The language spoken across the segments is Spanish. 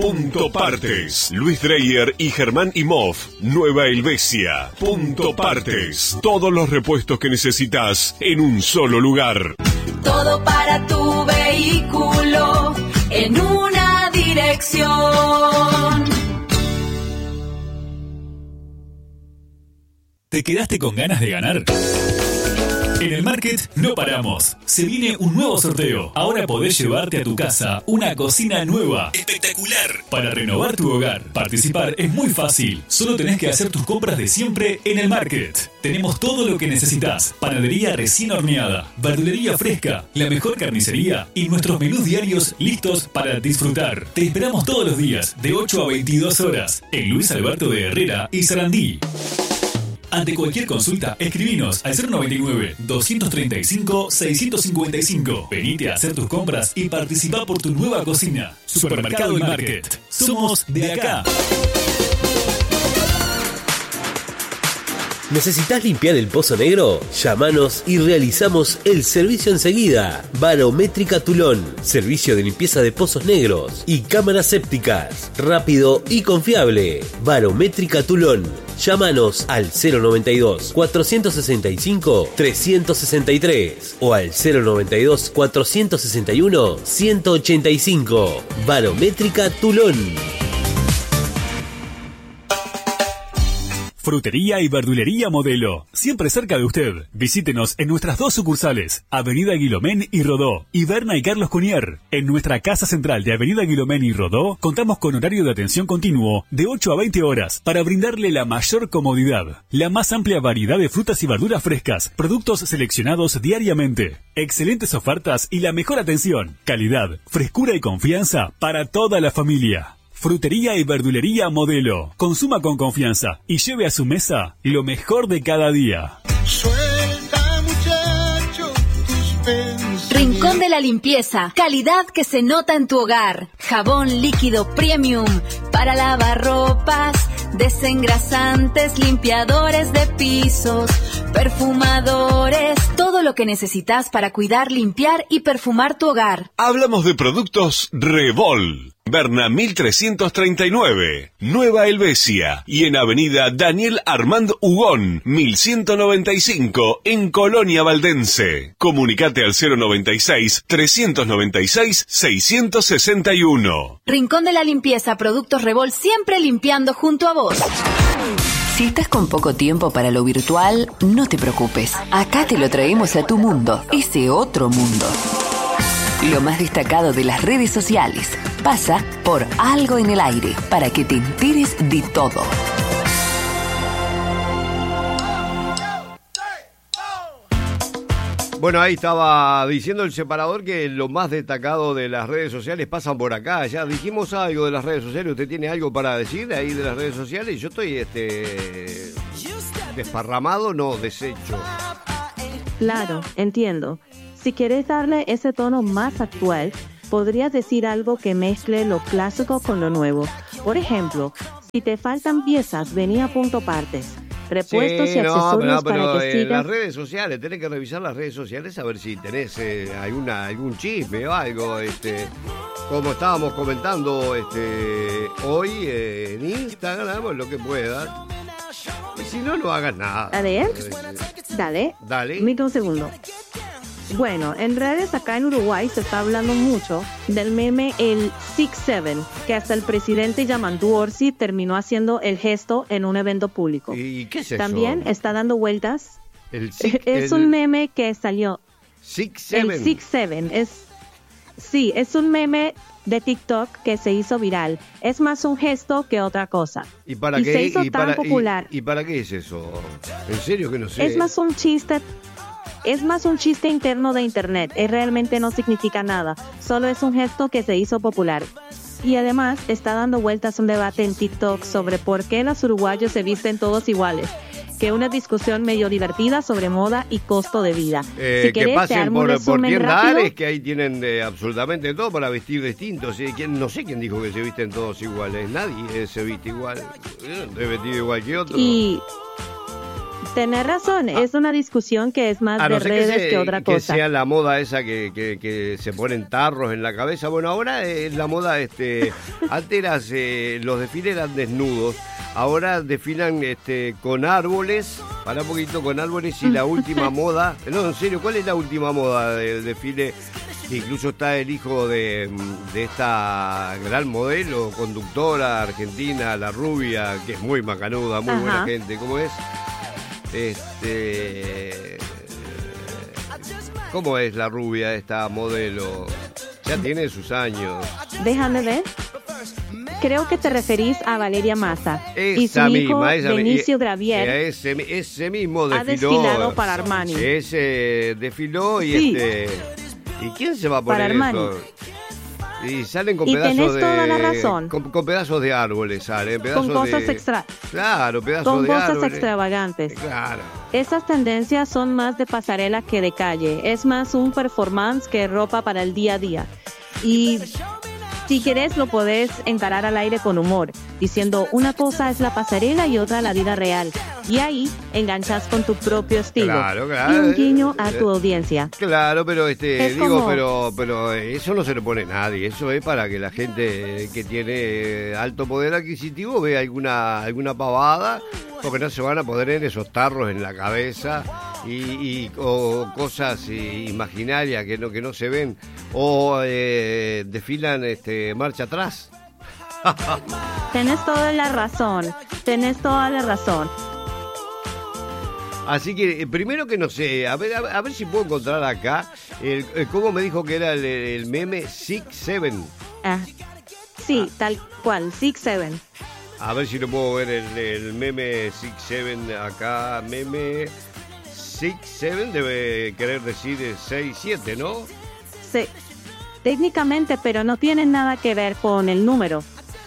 Punto Partes. Luis Dreyer y Germán Imhoff. Nueva Helvecia. Punto Partes. Todos los repuestos que necesitas en un solo lugar. Todo para tu vehículo en una dirección. ¿Te quedaste con ganas de ganar? En el Market no paramos. Se viene un nuevo sorteo. Ahora podés llevarte a tu casa una cocina nueva, espectacular, para renovar tu hogar. Participar es muy fácil. Solo tenés que hacer tus compras de siempre en el Market. Tenemos todo lo que necesitas. Panadería recién horneada, verdulería fresca, la mejor carnicería y nuestros menús diarios listos para disfrutar. Te esperamos todos los días, de 8 a 22 horas, en Luis Alberto de Herrera y Sarandí. Ante cualquier consulta, escribinos al 099-235-655. Venite a hacer tus compras y participá por tu nueva cocina. Supermercado y Market. Somos de acá. ¿Necesitas limpiar el pozo negro? Llámanos y realizamos el servicio enseguida. Barométrica Tulón, servicio de limpieza de pozos negros y cámaras sépticas. Rápido y confiable. Barométrica Tulón. Llámanos al 092-465-363 o al 092-461-185. Barométrica Tulón. Frutería y verdulería Modelo, siempre cerca de usted. Visítenos en nuestras dos sucursales, Avenida Guilomén y Rodó, y Berna y Carlos Cunier. En nuestra casa central de Avenida Guilomén y Rodó, contamos con horario de atención continuo de 8 a 20 horas para brindarle la mayor comodidad. La más amplia variedad de frutas y verduras frescas, productos seleccionados diariamente. Excelentes ofertas y la mejor atención, calidad, frescura y confianza para toda la familia. Frutería y verdulería Modelo. Consuma con confianza y lleve a su mesa lo mejor de cada día. Suelta, muchacho, tus pensamientos. Rincón de la Limpieza. Calidad que se nota en tu hogar. Jabón líquido premium para lavar ropas, desengrasantes, limpiadores de pisos, perfumadores, todo lo que necesitas para cuidar, limpiar y perfumar tu hogar. Hablamos de productos Revol. Berna 1339, Nueva Helvecia, y en Avenida Daniel Armand Hugón, 1195, en Colonia Valdense. Comunicate al 096-396-661. Rincón de la Limpieza, productos Revol, siempre limpiando junto a vos. Si estás con poco tiempo para lo virtual, no te preocupes. Acá te lo traemos a tu mundo, ese otro mundo. Lo más destacado de las redes sociales pasa por Algo en el Aire, para que te enteres de todo. Bueno, ahí estaba diciendo el separador que lo más destacado de las redes sociales pasan por acá. Ya dijimos algo de las redes sociales. ¿Usted tiene algo para decir ahí de las redes sociales? Yo estoy desparramado, no, deshecho. Claro, entiendo. Si quieres darle ese tono más actual, podrías decir algo que mezcle lo clásico con lo nuevo. Por ejemplo, si te faltan piezas, vení a Punto Partes. Repuestos y accesorios para que sigas. Las redes sociales, tenés que revisar las redes sociales a ver si tenés algún chisme o algo. Como estábamos comentando hoy en Instagram, lo que puedas. Y si no, no hagas nada. Dale. Mira un segundo. Bueno, en redes acá en Uruguay se está hablando mucho del meme el 6-7, que hasta el presidente Yamandu Orsi terminó haciendo el gesto en un evento público. ¿Y qué es eso? También está dando vueltas. Es un meme que salió. 6-7. El 6-7 es un meme de TikTok que se hizo viral. Es más un gesto que otra cosa. ¿Y para qué? Se hizo tan popular. ¿Y para qué es eso? ¿En serio que no sé? Es más un chiste interno de internet. Realmente no significa nada. Solo es un gesto que se hizo popular. Y además está dando vueltas un debate en TikTok sobre por qué los uruguayos se visten todos iguales. Que una discusión medio divertida sobre moda y costo de vida. Si que querés, pasen por tiendas rápido. que ahí tienen absolutamente todo para vestir distintos. No sé quién dijo que se visten todos iguales. Nadie se viste igual. He vestido igual que otro. Y Tenés razón, es una discusión que es más de redes que otra cosa. Que sea la moda esa que se ponen tarros en la cabeza. Bueno, ahora es la moda, antes los desfiles eran desnudos, ahora desfilan con árboles, para un poquito con árboles y la última moda, no, en serio, ¿cuál es la última moda del desfile? Incluso está el hijo de esta gran modelo, conductora argentina, la rubia, que es muy macanuda, muy buena gente, ¿cómo es? ¿Cómo es la rubia esta modelo? Ya tiene sus años. Déjame ver. Creo que te referís a Valeria Massa. Y su hijo Benicio Gravier. Ese mismo desfiló. Ha desfilado para Armani. Ese desfiló y sí. ¿Y quién se va a poner esto? Y salen con pedazos tenés toda la razón. Con pedazos de árboles salen. Con cosas Claro, pedazos con de cosas árboles. extravagantes. Claro. Esas tendencias son más de pasarela que de calle. Es más un performance que ropa para el día a día. Y si querés lo podés encarar al aire con humor, diciendo una cosa es la pasarela y otra la vida real. Y ahí enganchas con tu propio estilo. Claro. Y un guiño a tu audiencia. Claro, pero como... pero eso no se lo pone nadie. Eso es para que la gente que tiene alto poder adquisitivo vea alguna pavada, porque no se van a poner esos tarros en la cabeza o cosas imaginarias que no se ven, o desfilan marcha atrás. Tenés toda la razón. Así que, primero que no sé, a ver si puedo encontrar acá, ¿cómo me dijo que era el meme 6-7? Sí, tal cual, 6-7. A ver si lo puedo ver el meme 6-7 acá, meme 6-7 debe querer decir 6-7, ¿no? Sí, técnicamente, pero no tiene nada que ver con el número.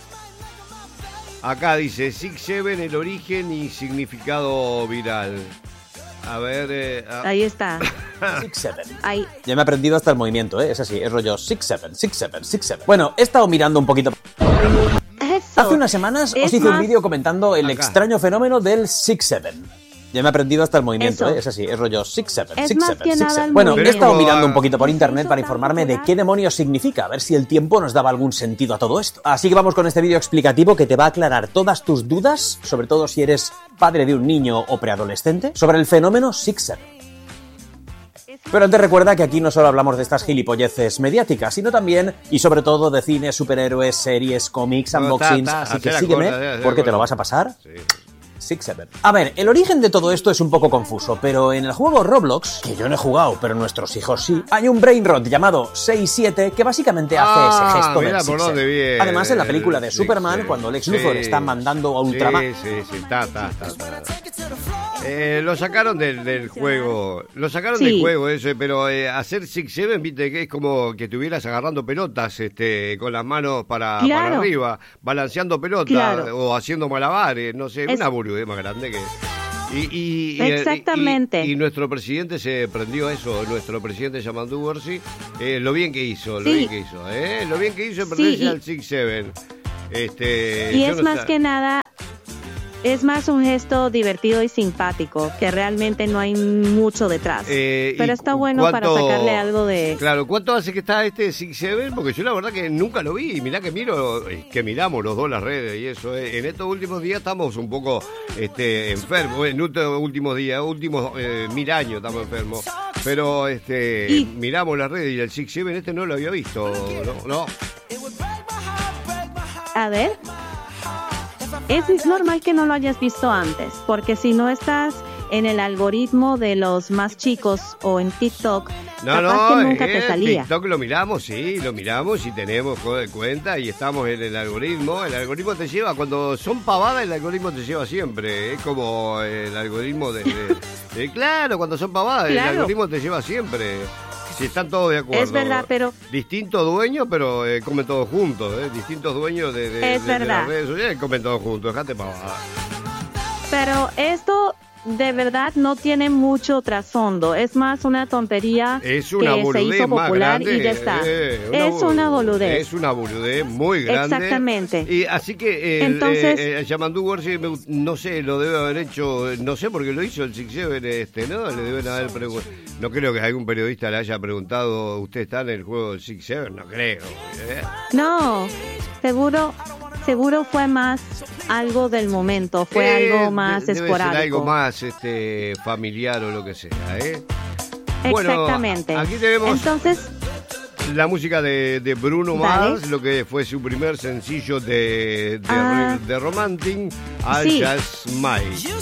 Acá dice 6-7, el origen y significado viral. A ver... Ahí está. 6-7. Ahí. Ya me he aprendido hasta el movimiento, ¿eh? Es así, es rollo 6-7, 6-7, 6-7. Bueno, he estado mirando un poquito... Eso. Hace unas semanas os hice un vídeo comentando el extraño fenómeno del 6-7. Ya me he aprendido hasta el movimiento, ¿eh? Es así, es rollo 6-7, 6-7, 6-7. Bueno, he estado mirando un poquito por internet para informarme de qué demonios significa, a ver si el tiempo nos daba algún sentido a todo esto. Así que vamos con este vídeo explicativo que te va a aclarar todas tus dudas, sobre todo si eres padre de un niño o preadolescente, sobre el fenómeno 6-7. Pero antes recuerda que aquí no solo hablamos de estas gilipolleces mediáticas, sino también, y sobre todo, de cine, superhéroes, series, cómics, unboxings, así que sígueme, porque te lo vas a pasar. Sí. 6-7. A ver, el origen de todo esto es un poco confuso, pero en el juego Roblox, que yo no he jugado, pero nuestros hijos sí, hay un brainrot llamado 6-7 que básicamente hace ese gesto del 6-7. Además, en la película de Superman, cuando Lex Luthor está mandando a Ultraman... Lo sacaron del juego. Lo sacaron del juego ese, pero hacer 6-7, viste, que es como que estuvieras agarrando pelotas con las manos para arriba, balanceando pelotas o haciendo malabares, no sé, una burbuja más grande que... Exactamente. Y nuestro presidente se prendió a eso, nuestro presidente Yamandu Gorsi, lo bien que hizo, lo bien que hizo en prenderse al 6-7. Y es más que nada... Es más un gesto divertido y simpático, que realmente no hay mucho detrás. Pero está bueno para sacarle algo de... Claro, ¿cuánto hace que está 6-7? Porque yo la verdad que nunca lo vi. Mirá que miramos los dos las redes y eso. En estos últimos días estamos un poco enfermos. En estos últimos días, últimos 1000 años estamos enfermos. Pero miramos las redes y el 6-7 no lo había visto. No. A ver... Es normal que no lo hayas visto antes, porque si no estás en el algoritmo de los más chicos o en TikTok, capaz que nunca te salía. TikTok lo miramos y tenemos cuenta y estamos en el algoritmo. El algoritmo te lleva, cuando son pavadas, el algoritmo te lleva siempre. Es como el algoritmo claro, cuando son pavadas, el algoritmo te lleva siempre. Si están todos de acuerdo. Es verdad, pero... Distintos dueños, pero comen todos juntos, Distintos dueños de las redes sociales comen todos juntos, dejate pavada. Pero esto de verdad no tiene mucho trasfondo. Es más una tontería que se hizo popular y ya está. Es una boludez. Es una boludez muy grande. Exactamente. Y así que entonces, Yamandú Gorsi, no sé, lo debe haber hecho, no sé por qué lo hizo el Six Seven, ¿no? Le deben haber preguntado. No creo que algún periodista le haya preguntado, ¿usted está en el juego del Six Seven? No creo. No, seguro fue más algo del momento, fue algo más debe esporádico. Ser algo más familiar o lo que sea, Exactamente. Bueno, aquí tenemos entonces la música de Bruno Mars, lo que fue su primer sencillo de Romantic, I'll Just Smile.